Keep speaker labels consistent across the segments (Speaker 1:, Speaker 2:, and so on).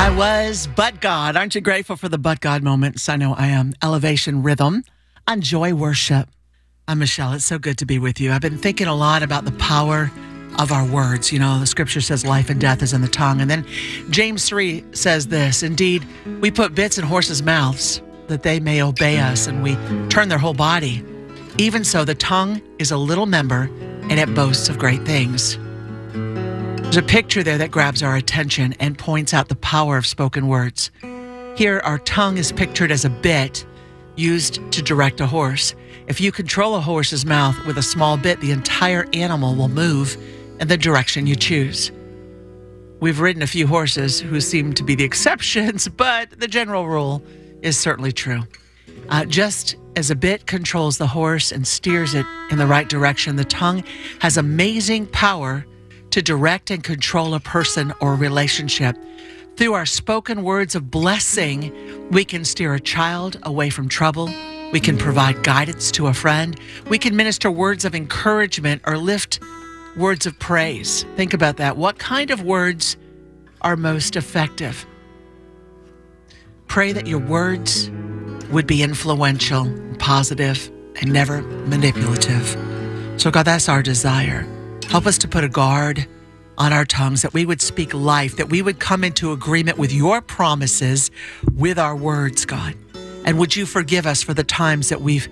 Speaker 1: But God. Aren't you grateful for the but God moments? I know I am. Elevation Rhythm on Joy Worship. I'm Michelle. It's so good to be with you. I've been thinking a lot about the power of our words. You know, the scripture says life and death is in the tongue. And then James 3 says this, indeed, we put bits in horses' mouths that they may obey us, and we turn their whole body. Even so, the tongue is a little member, and it boasts of great things. There's a picture there that grabs our attention and points out the power of spoken words. Here, our tongue is pictured as a bit used to direct a horse. If you control a horse's mouth with a small bit, the entire animal will move in the direction you choose. We've ridden a few horses who seem to be the exceptions, but the general rule is certainly true. Just as a bit controls the horse and steers it in the right direction, the tongue has amazing power to direct and control a person or relationship. Through our spoken words of blessing, we can steer a child away from trouble. We can provide guidance to a friend. We can minister words of encouragement or lift words of praise. Think about that. What kind of words are most effective? Pray that your words would be influential, positive, and never manipulative. So God, that's our desire. Help us to put a guard on our tongues, that we would speak life, that we would come into agreement with your promises with our words, God. And would you forgive us for the times that we've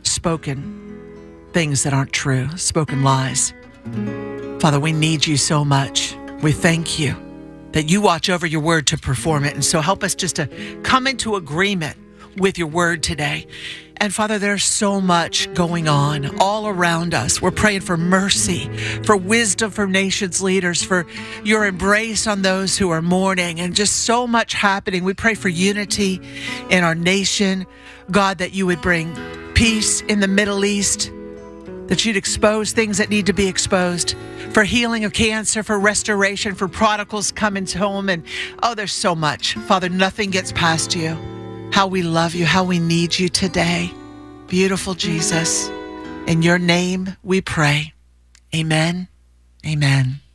Speaker 1: spoken things that aren't true, spoken lies. Father, we need you so much. We thank you that you watch over your word to perform it. And so help us just to come into agreement with your word today. And Father, there's so much going on all around us. We're praying for mercy, for wisdom for nations leaders, for your embrace on those who are mourning, and just so much happening. We pray for unity in our nation. God, that you would bring peace in the Middle East, that you'd expose things that need to be exposed, for healing of cancer, for restoration, for prodigals coming home. And there's so much. Father, nothing gets past you. How we love you, how we need you today. Beautiful Jesus, in your name we pray. Amen. Amen.